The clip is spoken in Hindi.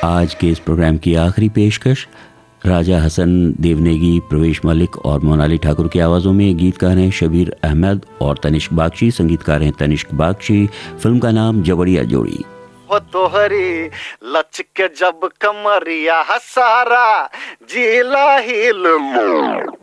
आज के इस प्रोग्राम की आखिरी पेशकश राजा हसन देवनेगी, प्रवेश मलिक और मोनाली ठाकुर की आवाज़ों में। गीतकार हैं शबीर अहमद और तनिष्क बागची, संगीतकार हैं तनिष्क बागची। फिल्म का नाम जवड़िया जोड़ी। हो तोहरी लचके जब कमरिया हसारा जिला हिल